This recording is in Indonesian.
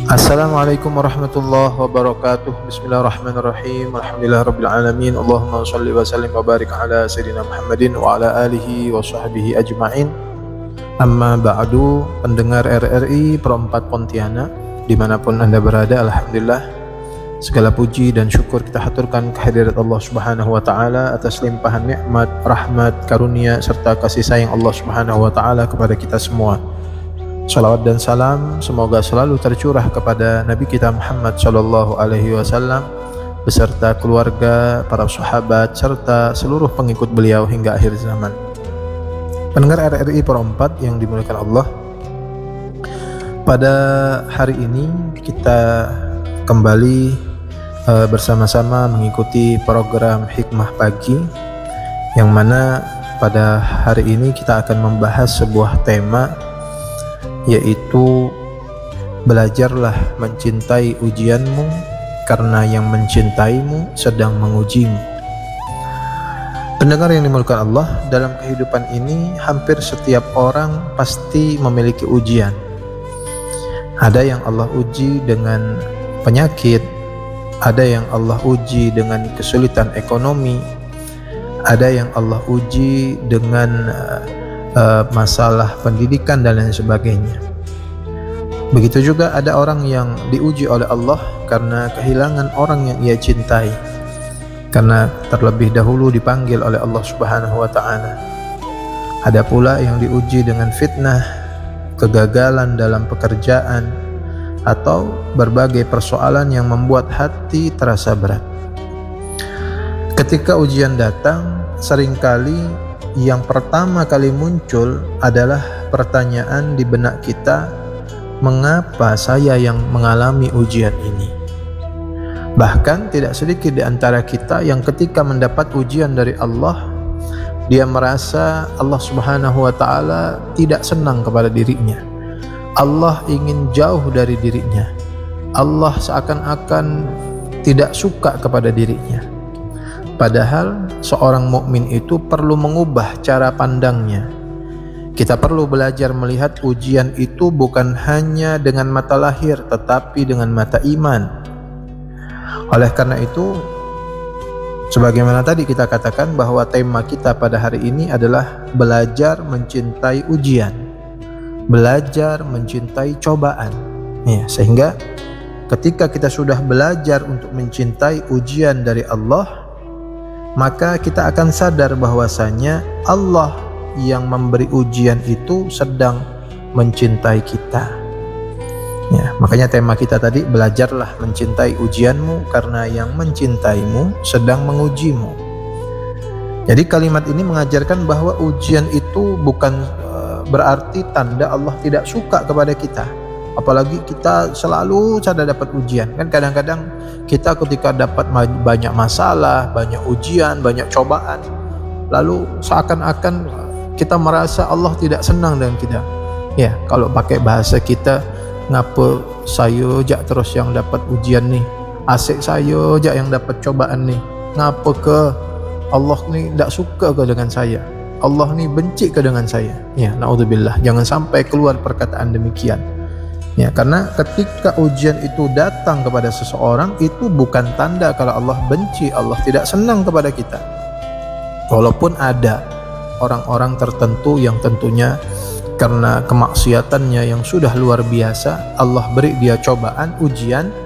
Assalamualaikum warahmatullahi wabarakatuh. Bismillahirrahmanirrahim. Alhamdulillahirabbil alamin. Allahumma shalli wa sallim wa barik ala sayyidina Muhammadin wa ala alihi wa sahbihi ajmain. Amma ba'du, pendengar RRI Perempat Pontianak dimanapun Anda berada, alhamdulillah segala puji dan syukur kita haturkan kehadirat Allah Subhanahu wa taala atas limpahan nikmat, rahmat, karunia serta kasih sayang Allah Subhanahu wa taala kepada kita semua. Salawat dan salam semoga selalu tercurah kepada Nabi kita Muhammad sallallahu alaihi wasallam beserta keluarga, para sahabat serta seluruh pengikut beliau hingga akhir zaman. Pendengar RRI Perempat yang dimuliakan Allah, pada hari ini kita kembali bersama-sama mengikuti program Hikmah Pagi, yang mana pada hari ini kita akan membahas sebuah tema, yaitu belajarlah mencintai ujianmu karena yang mencintaimu sedang mengujimu. Pendengar yang dimuliakan Allah, dalam kehidupan ini hampir setiap orang pasti memiliki ujian. Ada yang Allah uji dengan penyakit, ada yang Allah uji dengan kesulitan ekonomi, ada yang Allah uji dengan masalah pendidikan dan lain sebagainya. Begitu juga ada orang yang diuji oleh Allah karena kehilangan orang yang ia cintai, karena terlebih dahulu dipanggil oleh Allah Subhanahu wa taala. Ada pula yang diuji dengan fitnah, kegagalan dalam pekerjaan, atau berbagai persoalan yang membuat hati terasa berat. Ketika ujian datang, seringkali yang pertama kali muncul adalah pertanyaan di benak kita, mengapa saya yang mengalami ujian ini? Bahkan tidak sedikit di antara kita yang ketika mendapat ujian dari Allah, dia merasa Allah Subhanahu wa taala tidak senang kepada dirinya. Allah ingin jauh dari dirinya. Allah seakan-akan tidak suka kepada dirinya. Padahal seorang mukmin itu perlu mengubah cara pandangnya. Kita perlu belajar melihat ujian itu bukan hanya dengan mata lahir, tetapi dengan mata iman. Oleh karena itu, sebagaimana tadi kita katakan bahwa tema kita pada hari ini adalah belajar mencintai ujian, belajar mencintai cobaan. Ya, sehingga ketika kita sudah belajar untuk mencintai ujian dari Allah, maka kita akan sadar bahwasanya Allah yang memberi ujian itu sedang mencintai kita. Ya, makanya tema kita tadi, belajarlah mencintai ujianmu karena yang mencintaimu sedang mengujimu. Jadi kalimat ini mengajarkan bahwa ujian itu bukan berarti tanda Allah tidak suka kepada kita. Apalagi kita selalu saja dapat ujian. Kan kadang-kadang kita ketika dapat banyak masalah, banyak ujian, banyak cobaan, lalu seakan-akan kita merasa Allah tidak senang dengan kita. Ya, kalau pakai bahasa kita, ngapa saya jak terus yang dapat ujian nih, asik saya jak yang dapat cobaan nih, ngapa ke Allah nih tidak suka ke dengan saya, Allah nih benci ke dengan saya. Ya, naudzubillah, jangan sampai keluar perkataan demikian. Ya, karena ketika ujian itu datang kepada seseorang, itu bukan tanda kalau Allah benci, Allah tidak senang kepada kita. Walaupun ada orang-orang tertentu yang tentunya karena kemaksiatannya yang sudah luar biasa, Allah beri dia cobaan, ujian,